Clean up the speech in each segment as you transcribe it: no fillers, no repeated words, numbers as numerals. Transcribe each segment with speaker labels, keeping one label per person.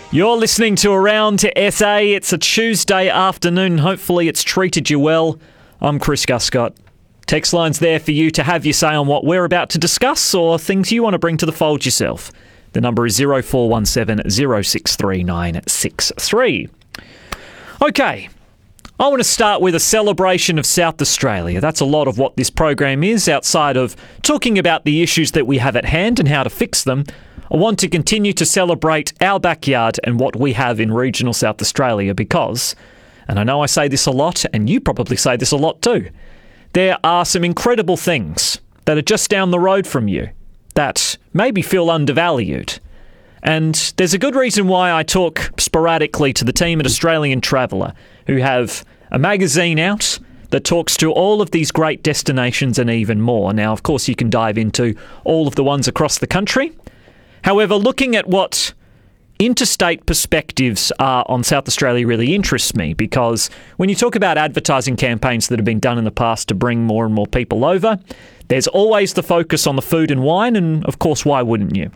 Speaker 1: You're listening to Around to SA. It's a Tuesday afternoon. Hopefully it's treated you well. I'm Chris Guscott. Text line's there for you to have your say on what we're about to discuss or things you want to bring to the fold yourself. The number is 0417 063 963. Okay, I want to start with a celebration of South Australia. That's a lot of what this program is, outside of talking about the issues that we have at hand and how to fix them. I want to continue to celebrate our backyard and what we have in regional South Australia because, and I know I say this a lot, and you probably say this a lot too, there are some incredible things that are just down the road from you that maybe feel undervalued. And there's a good reason why I talk sporadically to the team at Australian Traveller, who have a magazine out that talks to all of these great destinations and even more. Now, of course, you can dive into all of the ones across the country. However, looking at what interstate perspectives are on South Australia really interests me, because when you talk about advertising campaigns that have been done in the past to bring more and more people over, there's always the focus on the food and wine, and of course, why wouldn't you?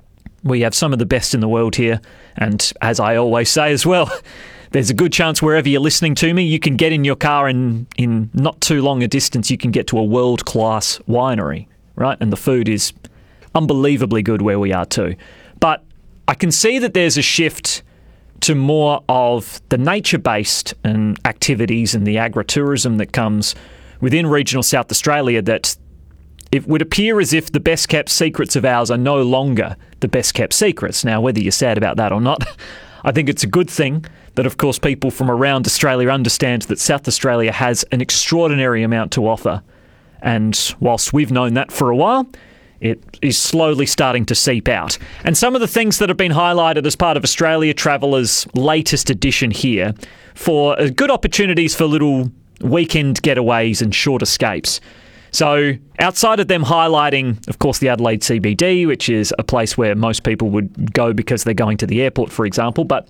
Speaker 1: We have some of the best in the world here, and as I always say as well, there's a good chance wherever you're listening to me, you can get in your car and in not too long a distance, you can get to a world-class winery, right? And the food is unbelievably good where we are too. But I can see that there's a shift to more of the nature-based and activities and the agritourism that comes within regional South Australia, that it would appear as if the best-kept secrets of ours are no longer the best-kept secrets. Now, whether you're sad about that or not, I think it's a good thing that, of course, people from around Australia understand that South Australia has an extraordinary amount to offer. And whilst we've known that for a while, it is slowly starting to seep out. And some of the things that have been highlighted as part of Australia Traveller's latest edition here for good opportunities for little weekend getaways and short escapes. So outside of them highlighting, of course, the Adelaide CBD, which is a place where most people would go because they're going to the airport, for example, but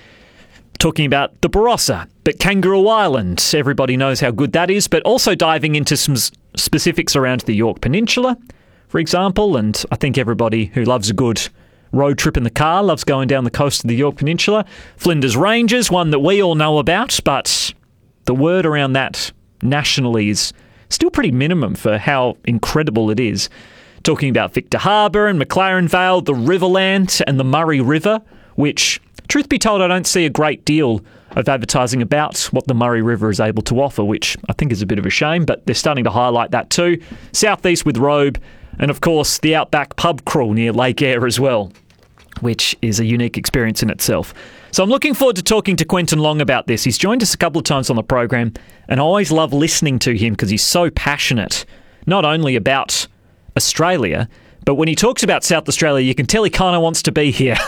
Speaker 1: talking about the Barossa, but Kangaroo Island, everybody knows how good that is, but also diving into some specifics around the Yorke Peninsula, for example, and I think everybody who loves a good road trip in the car loves going down the coast of the Yorke Peninsula. Flinders Ranges, one that we all know about, but the word around that nationally is still pretty minimum for how incredible it is. Talking about Victor Harbour and McLaren Vale, the Riverland and the Murray River, which, truth be told, I don't see a great deal of advertising about what the Murray River is able to offer, which I think is a bit of a shame, but they're starting to highlight that too. Southeast with Robe, and of course the Outback pub crawl near Lake Eyre as well, which is a unique experience in itself. So I'm looking forward to talking to Quentin Long about this. He's joined us a couple of times on the program, and I always love listening to him because he's so passionate, not only about Australia, but when he talks about South Australia, you can tell he kind of wants to be here.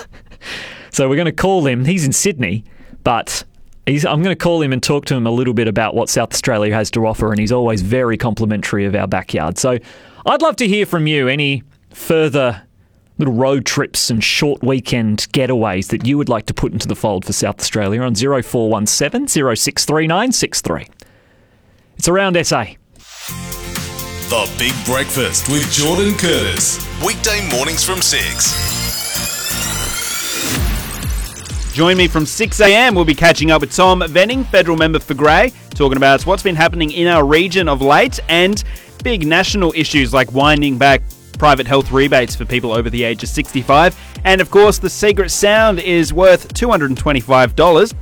Speaker 1: So we're going to call him. He's in Sydney, but I'm going to call him and talk to him a little bit about what South Australia has to offer, and he's always very complimentary of our backyard. So I'd love to hear from you any further little road trips and short weekend getaways that you would like to put into the fold for South Australia on 0417 063 963. It's Around SA.
Speaker 2: The Big Breakfast with Jordan Curtis. Weekday mornings from 6.
Speaker 3: Join me from 6 a.m. We'll be catching up with Tom Venning, federal member for Grey, talking about what's been happening in our region of late and big national issues like winding back private health rebates for people over the age of 65. And of course, the secret sound is worth $225.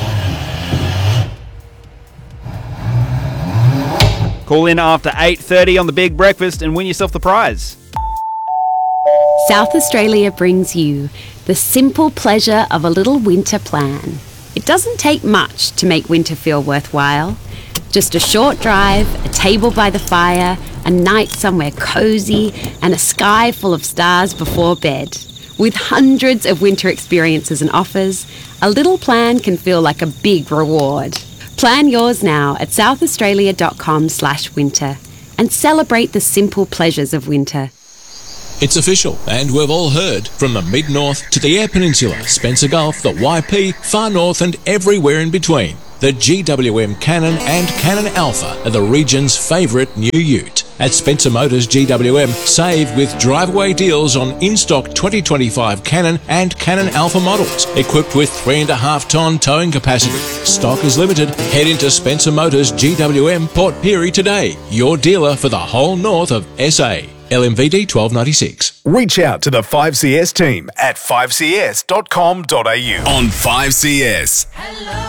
Speaker 3: Call in after 8:30 on The Big Breakfast and win yourself the prize.
Speaker 4: South Australia brings you the simple pleasure of a little winter plan. It doesn't take much to make winter feel worthwhile. Just a short drive, a table by the fire, a night somewhere cosy, and a sky full of stars before bed. With hundreds of winter experiences and offers, a little plan can feel like a big reward. Plan yours now at southaustralia.com/winter and celebrate the simple pleasures of winter.
Speaker 5: It's official, and we've all heard, from the mid-north to the Eyre Peninsula, Spencer Gulf, the YP, far north and everywhere in between. The GWM Canon and Canon Alpha are the region's favourite new ute, At Spencer Motors GWM, save with drive-away deals on in-stock 2025 Canon and Canon Alpha models, equipped with 3.5-ton towing capacity. Stock is limited. Head into Spencer Motors GWM Port Pirie today, your dealer for the whole north of SA. LMVD 1296.
Speaker 2: Reach out to the 5CS team at 5cs.com.au. On 5CS.